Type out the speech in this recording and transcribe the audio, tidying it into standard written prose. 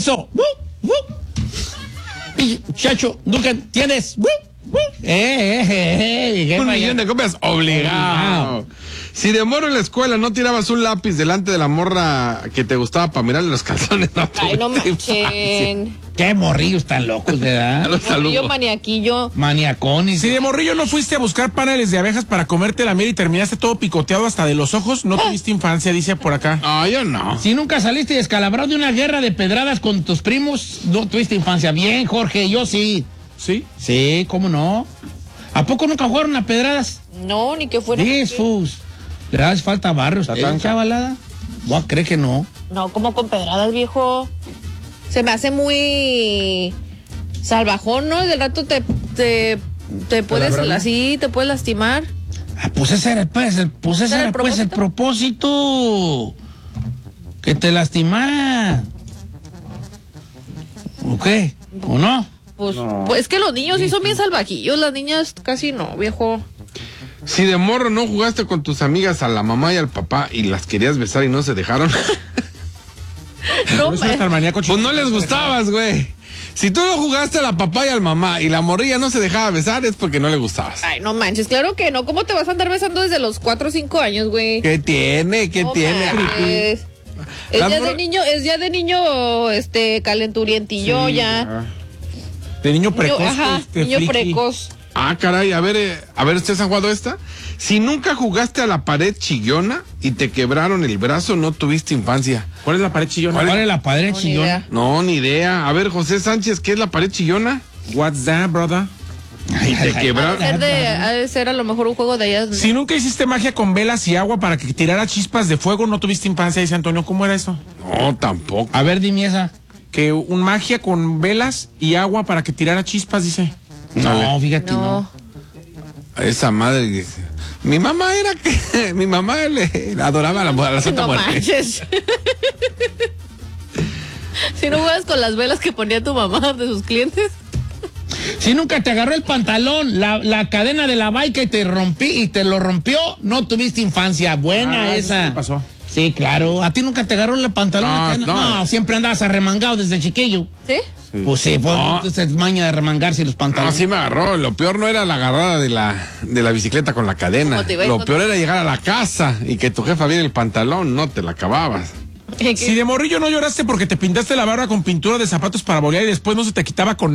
eso? Chacho, nunca tienes. Un millón de copias, obligado. Si de morro en la escuela no tirabas un lápiz delante de la morra que te gustaba para mirarle los calzones, no. Ay, no manchen. Qué morrillos tan locos, ¿verdad? Morrillo maniaquillo. Maniacones. Si de morrillo no fuiste a buscar paneles de abejas para comerte la miel y terminaste todo picoteado hasta de los ojos, no tuviste infancia, dice por acá. No, yo no. Si nunca saliste descalabrado de una guerra de pedradas con tus primos, no tuviste infancia. Bien, Jorge, yo sí. ¿Sí? Sí, ¿cómo no? ¿A poco nunca jugaron a pedradas? No, ni que fuera. Fus. Le hace falta barrio, ¿usted, chavalada? Voy a creer que no. No, como con pedradas, viejo. Se me hace muy salvajón, ¿no? Del rato te puedes así, te puedes lastimar. Ah, pues ese era el propósito. Que te lastimara. ¿O qué? ¿O no? Pues es que los niños sí son bien salvajillos, las niñas casi no, viejo. Si de morro no jugaste con tus amigas a la mamá y al papá y las querías besar y no se dejaron, No, pues no les gustabas, güey. Si tú no jugaste a la papá y al mamá y la morrilla no se dejaba besar, es porque no le gustabas. Ay, no manches, claro que no. ¿Cómo te vas a andar besando desde los 4 o 5 años, güey? ¿Qué tiene? ¿Qué No tiene? manches. Es ya de niño, calenturientillo, Sí, ya. De niño precoz. Niño friki. precoz. Ah, caray, a ver, ¿ustedes han jugado esta? Si nunca jugaste a la pared chillona y te quebraron el brazo, no tuviste infancia. ¿Cuál es la pared chillona? ¿Cuál es la pared No, ni chillona? idea. No, ni idea. A ver, José Sánchez, ¿qué es la pared chillona? What's that, brother? Y te quebraron. Ha de ser a lo mejor un juego de ellas. Si nunca hiciste magia con velas y agua para que tirara chispas de fuego, no tuviste infancia, dice Antonio. ¿Cómo era eso? No, tampoco. A ver, dime esa. Que un magia con velas y agua para que tirara chispas, dice. No, fíjate, no. Esa madre dice. Mi mamá mi mamá le adoraba a la Santa No Muerte. manches. Si no juegas con las velas que ponía tu mamá de sus clientes. Si nunca te agarró el pantalón, la cadena de la bike y te lo rompió, no tuviste infancia. Buena esa. ¿Qué pasó? Sí, claro. ¿A ti nunca te agarró el pantalón? No, la cadena? no. No, siempre andabas arremangado desde chiquillo. ¿Sí? Pues sí, pues No. es maña de remangarse los No, pantalones. sí me agarró. Lo peor no era la agarrada de la bicicleta con la cadena. ¿Cómo te iba a Lo encontrar? peor era llegar a la casa y que tu jefa viera el pantalón, no te la acababas. Si de morrillo no lloraste porque te pintaste la barba con pintura de zapatos para bolear y después no se te quitaba con